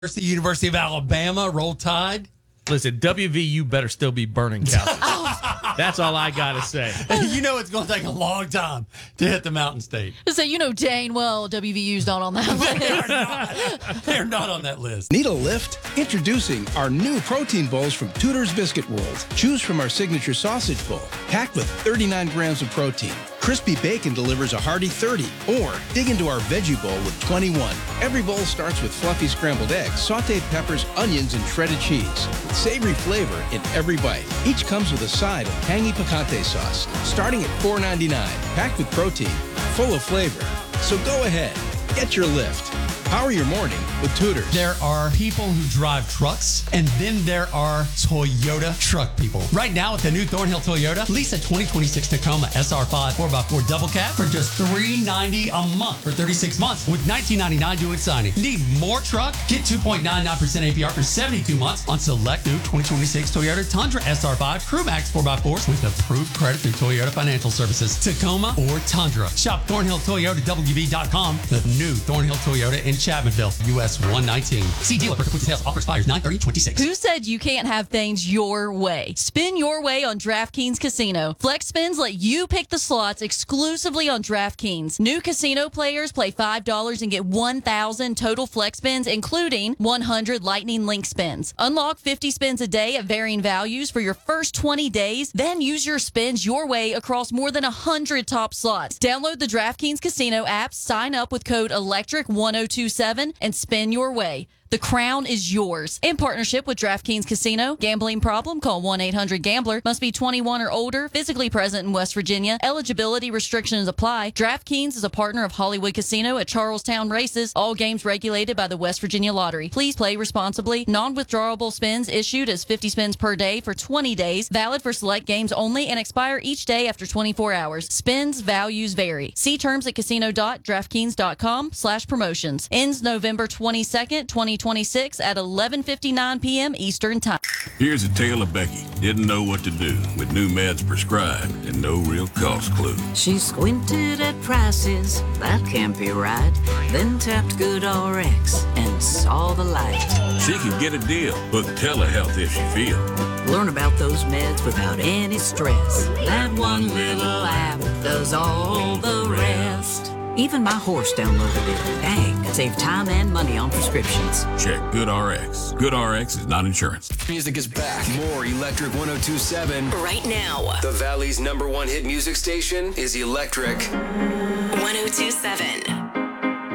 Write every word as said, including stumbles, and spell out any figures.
The University of Alabama, Roll Tide. Listen, W V U better still be burning couches. That's all I got to say. You know it's going to take a long time to hit the Mountain State. So you know dang well W V U's not on that list. They are not. They're not on that list. Need a lift? Introducing our new protein bowls from Tudor's Biscuit World. Choose from our signature sausage bowl, packed with thirty-nine grams of protein. Crispy bacon delivers a hearty thirty. Or dig into our veggie bowl with twenty-one. Every bowl starts with fluffy scrambled eggs, sauteed peppers, onions, and shredded cheese. With savory flavor in every bite. Each comes with a side of tangy picante sauce, starting at four ninety-nine. Packed with protein, full of flavor. So go ahead, get your lift. Power your morning with Tudor's. There are people who drive trucks, and then there are Toyota truck people. Right now at the new Thornhill Toyota, lease a twenty twenty-six Tacoma S R five four by four double cab for just three hundred ninety dollars a month for thirty-six months with nineteen ninety-nine due at signing. Need more truck? Get two point nine nine percent A P R for seventy-two months on select new twenty twenty-six Toyota Tundra S R five Crewmax four by fours with approved credit through Toyota Financial Services. Tacoma or Tundra. Shop Thornhill Toyota W V dot com. The new Thornhill Toyota in Chapmanville, U S one nineteen. See dealer for complete details. Offer expires nine thirty twenty-six. Who said you can't have things your way? Spin your way on DraftKings Casino. Flex Spins let you pick the slots exclusively on DraftKings. New casino players play five dollars and get one thousand total flex spins, including one hundred Lightning Link spins. Unlock fifty spins a day at varying values for your first twenty days, then use your spins your way across more than one hundred top slots. Download the DraftKings Casino app, sign up with code electric one oh two seven, and spin your way. The crown is yours. In partnership with DraftKings Casino. Gambling problem? Call one eight hundred gambler. Must be twenty-one or older. Physically present in West Virginia. Eligibility restrictions apply. DraftKings is a partner of Hollywood Casino at Charlestown Races. All games regulated by the West Virginia Lottery. Please play responsibly. Non-withdrawable spins issued as fifty spins per day for twenty days. Valid for select games only and expire each day after twenty-four hours. Spins values vary. See terms at casino.draftkings.com slash promotions. Ends November twenty-second, twenty twenty-six at eleven fifty-nine p.m. Eastern Time. Here's a tale of Becky. Didn't know what to do with new meds prescribed and no real cost clue. She squinted at prices, that can't be right. Then tapped GoodRx and saw the light. She could get a deal, book telehealth if she feel. Learn about those meds without any stress. That one little app does all the rest. Even my horse downloaded it. Dang, save time and money on prescriptions. Check GoodRx. GoodRx is not insurance. Music is back. More Electric one oh two seven. Right now. The Valley's number one hit music station is Electric one oh two seven.